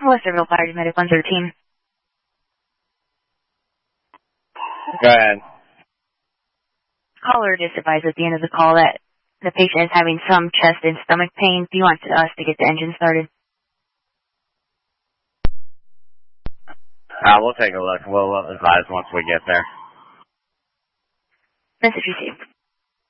Westerville Fire Medic 113. Go ahead. Caller just advised at the end of the call that the patient is having some chest and stomach pain. Do you want us to get the engine started? We'll take a look. We'll advise once we get there. Message received.